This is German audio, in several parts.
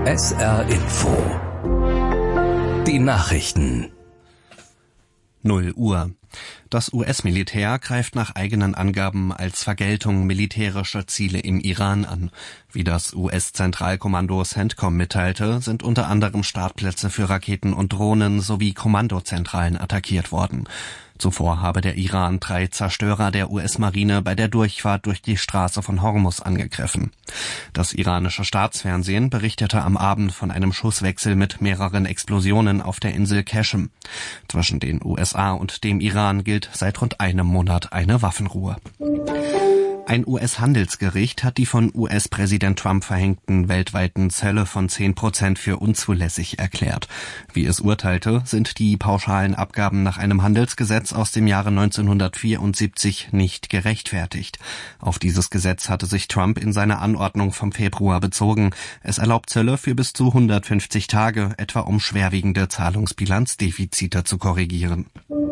SR Info. Die Nachrichten. 0 Uhr. Das US-Militär greift nach eigenen Angaben als Vergeltung militärische Ziele im Iran an. Wie das US-Zentralkommando CENTCOM mitteilte, sind unter anderem Startplätze für Raketen und Drohnen sowie Kommandozentralen attackiert worden. Zuvor habe der Iran 3 Zerstörer der US-Marine bei der Durchfahrt durch die Straße von Hormuz angegriffen. Das iranische Staatsfernsehen berichtete am Abend von einem Schusswechsel mit mehreren Explosionen auf der Insel Qashem. Zwischen den USA und dem Iran gilt seit rund einem Monat eine Waffenruhe. Ein US-Handelsgericht hat die von US-Präsident Trump verhängten weltweiten Zölle von 10% für unzulässig erklärt. Wie es urteilte, sind die pauschalen Abgaben nach einem Handelsgesetz aus dem Jahre 1974 nicht gerechtfertigt. Auf dieses Gesetz hatte sich Trump in seiner Anordnung vom Februar bezogen. Es erlaubt Zölle für bis zu 150 Tage, etwa um schwerwiegende Zahlungsbilanzdefizite zu korrigieren.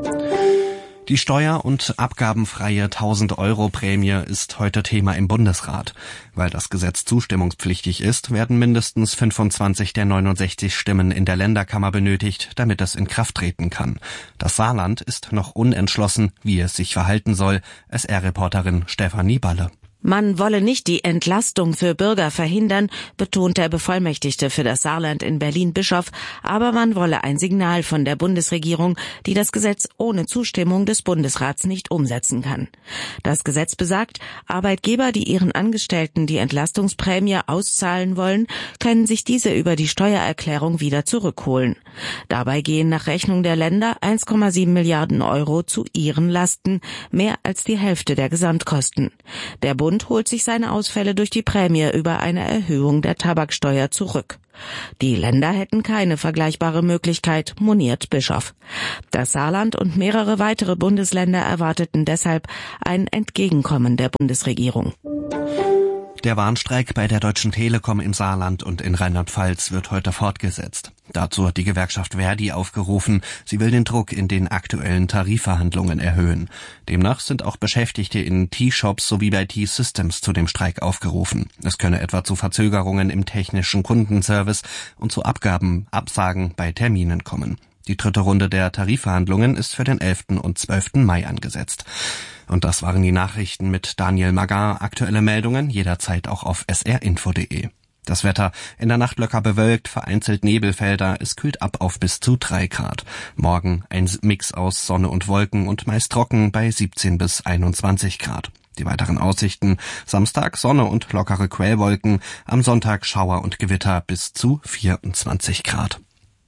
Die steuer- und abgabenfreie 1.000-Euro-Prämie ist heute Thema im Bundesrat. Weil das Gesetz zustimmungspflichtig ist, werden mindestens 25 der 69 Stimmen in der Länderkammer benötigt, damit es in Kraft treten kann. Das Saarland ist noch unentschlossen, wie es sich verhalten soll. SR-Reporterin Stefanie Balle. Man wolle nicht die Entlastung für Bürger verhindern, betont der Bevollmächtigte für das Saarland in Berlin Bischof, aber man wolle ein Signal von der Bundesregierung, die das Gesetz ohne Zustimmung des Bundesrats nicht umsetzen kann. Das Gesetz besagt, Arbeitgeber, die ihren Angestellten die Entlastungsprämie auszahlen wollen, können sich diese über die Steuererklärung wieder zurückholen. Dabei gehen nach Rechnung der Länder 1,7 Milliarden Euro zu ihren Lasten, mehr als die Hälfte der Gesamtkosten. Der Bund holt sich seine Ausfälle durch die Prämie über eine Erhöhung der Tabaksteuer zurück. Die Länder hätten keine vergleichbare Möglichkeit, moniert Bischof. Das Saarland und mehrere weitere Bundesländer erwarteten deshalb ein Entgegenkommen der Bundesregierung. Der Warnstreik bei der Deutschen Telekom im Saarland und in Rheinland-Pfalz wird heute fortgesetzt. Dazu hat die Gewerkschaft Verdi aufgerufen, sie will den Druck in den aktuellen Tarifverhandlungen erhöhen. Demnach sind auch Beschäftigte in T-Shops sowie bei T-Systems zu dem Streik aufgerufen. Es könne etwa zu Verzögerungen im technischen Kundenservice und zu Absagen bei Terminen kommen. Die 3. Runde der Tarifverhandlungen ist für den 11. und 12. Mai angesetzt. Und das waren die Nachrichten mit Daniel Magar. Aktuelle Meldungen jederzeit auch auf srinfo.de. Das Wetter in der Nacht locker bewölkt, vereinzelt Nebelfelder, es kühlt ab auf bis zu 3 Grad. Morgen ein Mix aus Sonne und Wolken und meist trocken bei 17 bis 21 Grad. Die weiteren Aussichten: Samstag Sonne und lockere Quellwolken, am Sonntag Schauer und Gewitter bis zu 24 Grad.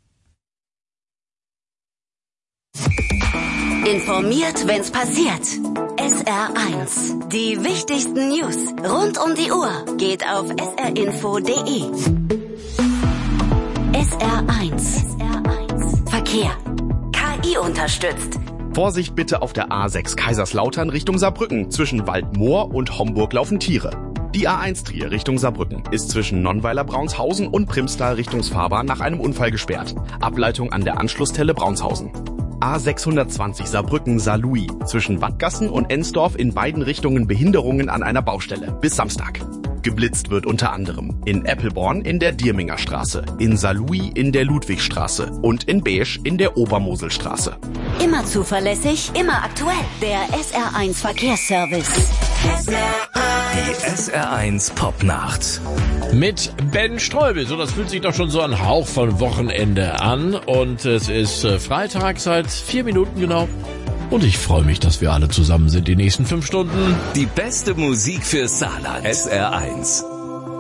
Informiert, wenn's passiert. SR1. Die wichtigsten News rund um die Uhr geht auf srinfo.de. SR1. Verkehr. KI unterstützt. Vorsicht bitte auf der A6 Kaiserslautern Richtung Saarbrücken. Zwischen Waldmoor und Homburg laufen Tiere. Die A1 Trier Richtung Saarbrücken ist zwischen Nonnweiler-Braunshausen und Primstal Richtungsfahrbahn nach einem Unfall gesperrt. Ableitung an der Anschlusstelle Braunshausen. A620 Saarbrücken-Saarlouis zwischen Wattgassen und Ensdorf in beiden Richtungen Behinderungen an einer Baustelle bis Samstag. Geblitzt wird unter anderem in Eppelborn in der Dierminger Straße, in Saarlouis in der Ludwigstraße und in Beesch in der Obermoselstraße. Immer zuverlässig, immer aktuell. Der SR1 Verkehrsservice. Die SR1 Popnacht. Mit Ben Streubel. So, das fühlt sich doch schon so ein Hauch von Wochenende an. Und es ist Freitag seit 4 Minuten genau. Und ich freue mich, dass wir alle zusammen sind die nächsten 5 Stunden. Die beste Musik für Saarland. SR1.